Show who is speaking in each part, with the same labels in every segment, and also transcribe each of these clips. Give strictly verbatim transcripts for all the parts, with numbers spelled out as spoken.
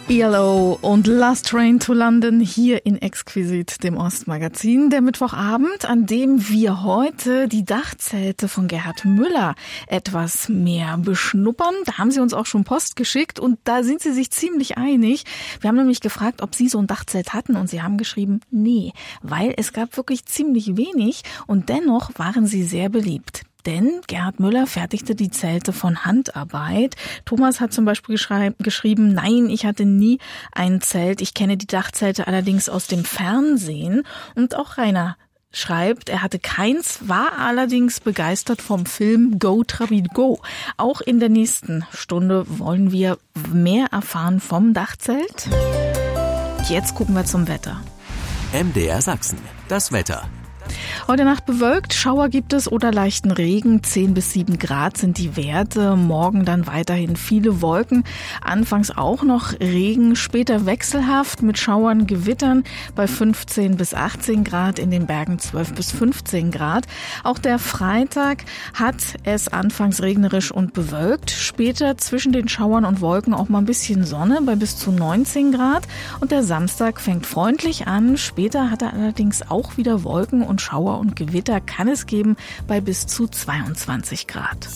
Speaker 1: E L O und Last Train to London hier in Exquisit, dem Ostmagazin. Der Mittwochabend, an dem wir heute die Dachzelte von Gerhard Müller etwas mehr beschnuppern. Da haben Sie uns auch schon Post geschickt und da sind Sie sich ziemlich einig. Wir haben nämlich gefragt, ob Sie so ein Dachzelt hatten und Sie haben geschrieben, nee, weil es gab wirklich ziemlich wenig und dennoch waren sie sehr beliebt. Denn Gerhard Müller fertigte die Zelte von Handarbeit. Thomas hat zum Beispiel geschrieben, nein, ich hatte nie ein Zelt. Ich kenne die Dachzelte allerdings aus dem Fernsehen. Und auch Rainer schreibt, er hatte keins, war allerdings begeistert vom Film Go Trabi Go. Auch in der nächsten Stunde wollen wir mehr erfahren vom Dachzelt. Jetzt gucken wir zum Wetter.
Speaker 2: M D R Sachsen, das Wetter.
Speaker 1: Heute Nacht bewölkt, Schauer gibt es oder leichten Regen, zehn bis sieben Grad sind die Werte. Morgen dann weiterhin viele Wolken, anfangs auch noch Regen, später wechselhaft mit Schauern, Gewittern bei fünfzehn bis achtzehn Grad, in den Bergen zwölf bis fünfzehn Grad. Auch der Freitag hat es anfangs regnerisch und bewölkt, später zwischen den Schauern und Wolken auch mal ein bisschen Sonne bei bis zu neunzehn Grad. Und der Samstag fängt freundlich an, später hat er allerdings auch wieder Wolken und Schauer und Gewitter kann es geben bei bis zu zweiundzwanzig Grad.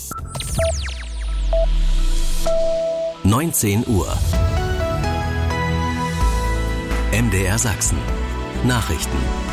Speaker 2: neunzehn Uhr. M D R Sachsen. Nachrichten.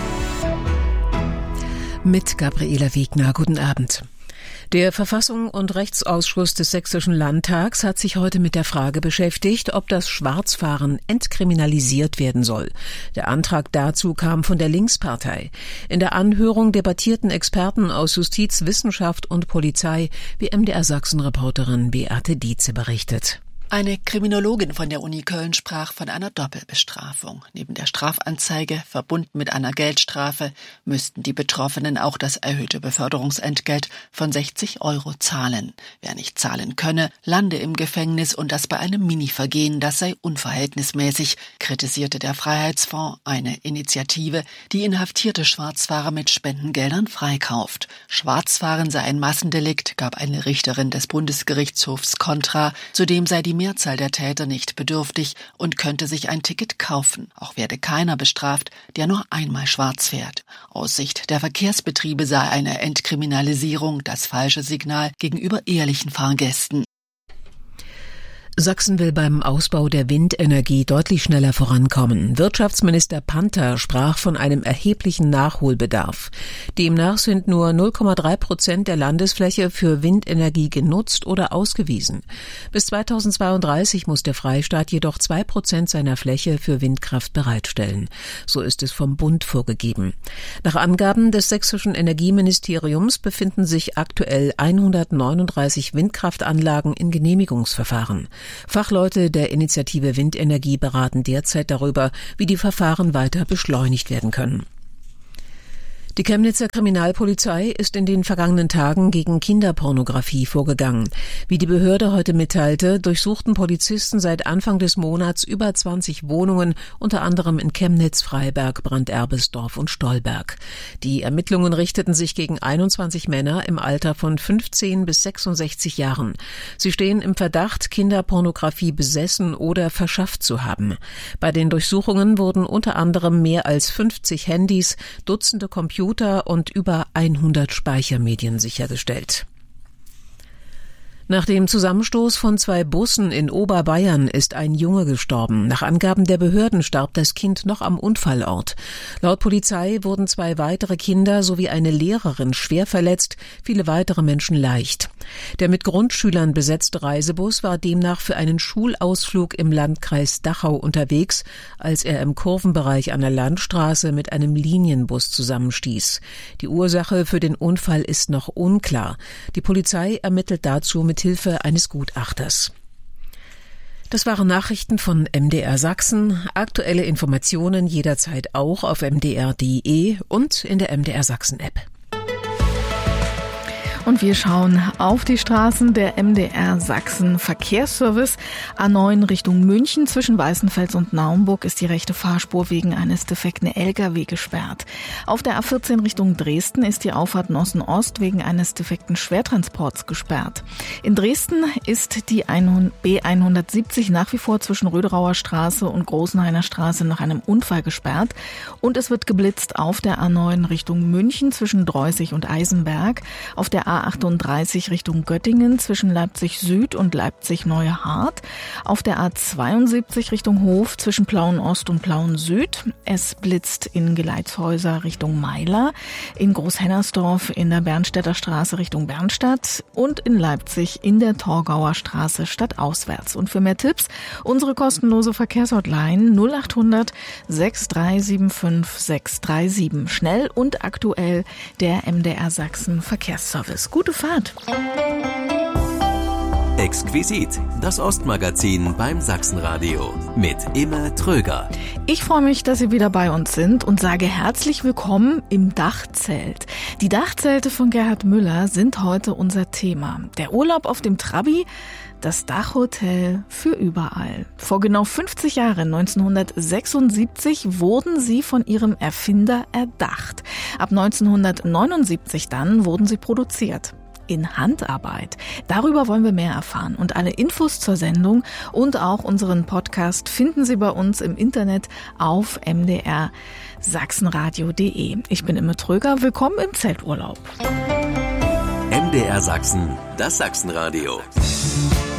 Speaker 3: Mit Gabriela Wegner. Guten Abend. Der Verfassung- und Rechtsausschuss des Sächsischen Landtags hat sich heute mit der Frage beschäftigt, ob das Schwarzfahren entkriminalisiert werden soll. Der Antrag dazu kam von der Linkspartei. In der Anhörung debattierten Experten aus Justiz, Wissenschaft und Polizei, wie M D R Sachsen-Reporterin Beate Dietze berichtet.
Speaker 4: Eine Kriminologin von der Uni Köln sprach von einer Doppelbestrafung. Neben der Strafanzeige, verbunden mit einer Geldstrafe, müssten die Betroffenen auch das erhöhte Beförderungsentgelt von sechzig Euro zahlen. Wer nicht zahlen könne, lande im Gefängnis und das bei einem Mini-Vergehen, das sei unverhältnismäßig, kritisierte der Freiheitsfonds, eine Initiative, die inhaftierte Schwarzfahrer mit Spendengeldern freikauft. Schwarzfahren sei ein Massendelikt, gab eine Richterin des Bundesgerichtshofs Kontra, zudem sei die Mehrzahl der Täter nicht bedürftig und könnte sich ein Ticket kaufen. Auch werde keiner bestraft, der nur einmal schwarz fährt. Aus Sicht der Verkehrsbetriebe sei eine Entkriminalisierung das falsche Signal gegenüber ehrlichen Fahrgästen.
Speaker 3: Sachsen will beim Ausbau der Windenergie deutlich schneller vorankommen. Wirtschaftsminister Panther sprach von einem erheblichen Nachholbedarf. Demnach sind nur null Komma drei Prozent der Landesfläche für Windenergie genutzt oder ausgewiesen. Bis zweitausendzweiunddreißig muss der Freistaat jedoch zwei Prozent seiner Fläche für Windkraft bereitstellen. So ist es vom Bund vorgegeben. Nach Angaben des sächsischen Energieministeriums befinden sich aktuell hundertneununddreißig Windkraftanlagen in Genehmigungsverfahren. Fachleute der Initiative Windenergie beraten derzeit darüber, wie die Verfahren weiter beschleunigt werden können. Die Chemnitzer Kriminalpolizei ist in den vergangenen Tagen gegen Kinderpornografie vorgegangen. Wie die Behörde heute mitteilte, durchsuchten Polizisten seit Anfang des Monats über zwanzig Wohnungen, unter anderem in Chemnitz, Freiberg, Branderbesdorf und Stolberg. Die Ermittlungen richteten sich gegen einundzwanzig Männer im Alter von fünfzehn bis sechsundsechzig Jahren. Sie stehen im Verdacht, Kinderpornografie besessen oder verschafft zu haben. Bei den Durchsuchungen wurden unter anderem mehr als fünfzig Handys, Dutzende Computer und über hundert Speichermedien sichergestellt. Nach dem Zusammenstoß von zwei Bussen in Oberbayern ist ein Junge gestorben. Nach Angaben der Behörden starb das Kind noch am Unfallort. Laut Polizei wurden zwei weitere Kinder sowie eine Lehrerin schwer verletzt, viele weitere Menschen leicht. Der mit Grundschülern besetzte Reisebus war demnach für einen Schulausflug im Landkreis Dachau unterwegs, als er im Kurvenbereich an der Landstraße mit einem Linienbus zusammenstieß. Die Ursache für den Unfall ist noch unklar. Die Polizei ermittelt dazu mit Hilfe eines Gutachters. Das waren Nachrichten von M D R Sachsen. Aktuelle Informationen jederzeit auch auf m d r punkt d e und in der M D R Sachsen App.
Speaker 1: Und wir schauen auf die Straßen. Der M D R Sachsen Verkehrsservice A neun Richtung München zwischen Weißenfels und Naumburg ist die rechte Fahrspur wegen eines defekten L K W gesperrt. Auf der A vierzehn Richtung Dresden ist die Auffahrt Nossen Ost wegen eines defekten Schwertransports gesperrt. In Dresden ist die B hundertsiebzig nach wie vor zwischen Röderauer Straße und Großenhainer Straße nach einem Unfall gesperrt. Und es wird geblitzt auf der A neun Richtung München zwischen Dreußig und Eisenberg, auf der A achtunddreißig Richtung Göttingen zwischen Leipzig Süd und Leipzig Neuhardt, auf der A zweiundsiebzig Richtung Hof zwischen Plauen Ost und Plauen Süd. Es blitzt in Geleitshäuser Richtung Meiler, in Großhennersdorf in der Bernstädter Straße Richtung Bernstadt und in Leipzig in der Torgauer Straße stadtauswärts. Und für mehr Tipps unsere kostenlose Verkehrshotline null achthundert sechs drei sieben fünf sechs drei sieben. Schnell und aktuell der M D R Sachsen Verkehrsservice. Gute Fahrt!
Speaker 2: Exquisit, das Ostmagazin beim Sachsenradio mit Imme Tröger.
Speaker 1: Ich freue mich, dass Sie wieder bei uns sind und sage herzlich willkommen im Dachzelt. Die Dachzelte von Gerhard Müller sind heute unser Thema. Der Urlaub auf dem Trabi, das Dachhotel für überall. Vor genau fünfzig Jahren, neunzehnhundertsechsundsiebzig, wurden sie von ihrem Erfinder erdacht. Ab neunzehnhundertneunundsiebzig dann wurden sie produziert. In Handarbeit. Darüber wollen wir mehr erfahren. Und alle Infos zur Sendung und auch unseren Podcast finden Sie bei uns im Internet auf m d r sachsenradio punkt d e. Ich bin Imme Tröger. Willkommen im Zelturlaub.
Speaker 2: M D R Sachsen, das Sachsenradio.